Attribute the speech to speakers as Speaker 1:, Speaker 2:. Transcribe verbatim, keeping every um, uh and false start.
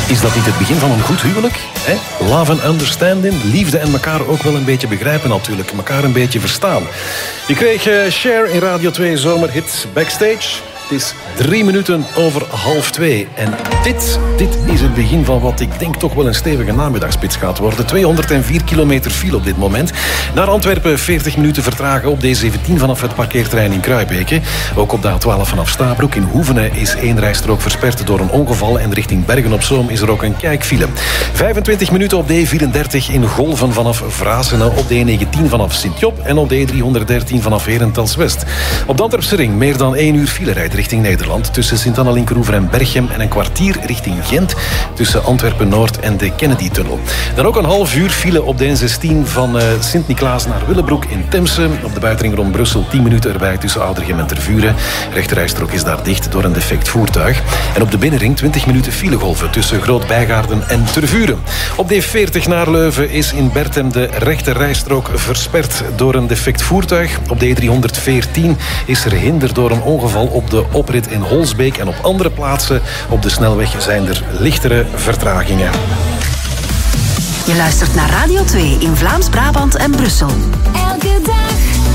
Speaker 1: Is dat niet het begin van een goed huwelijk? Hè? Love and understanding, liefde en elkaar ook wel een beetje begrijpen natuurlijk. Elkaar een beetje verstaan. Je kreeg uh, Cher in Radio twee zomerhit Backstage. Het is drie minuten over half twee. En dit, dit is het begin van wat ik denk toch wel een stevige namiddagspits gaat worden. tweehonderdvier kilometer file op dit moment. Naar Antwerpen veertig minuten vertragen op de E zeventien vanaf het parkeerterrein in Kruibeke. Ook op de A twaalf vanaf Stabroek. In Hoevenen is één rijstrook versperd door een ongeval. En richting Bergen-op-Zoom is er ook een kijkfile. vijfentwintig minuten op de E vierendertig in Golven vanaf Vrasene. Op de E negentien vanaf Sint-Job. En op de E driehonderddertien vanaf Herentals-West. Op de Antwerpse ring meer dan één uur file rijdt richting Nederland. Tussen Sint-Anna-Linkeroever en Berchem. En een kwartier richting Gent. Tussen Antwerpen-Noord en de Kennedy-tunnel. Dan ook een half uur file op de N zestien van uh, Sint-Niklaas naar Willebroek in Temse. Op de buitenring rond Brussel tien minuten erbij tussen Oudergem en Tervuren. Rechterrijstrook is daar dicht door een defect voertuig. En op de binnenring twintig minuten filegolven tussen Groot-Bijgaarden en Tervuren. Op de E veertig naar Leuven is in Bertem de rechterrijstrook versperd door een defect voertuig. Op de E driehonderdveertien is er hinder door een ongeval op de oprit in Holsbeek. En op andere plaatsen op de snelweg zijn er lichtere vertragingen.
Speaker 2: Je luistert naar Radio twee in Vlaams-Brabant en Brussel.
Speaker 3: Elke dag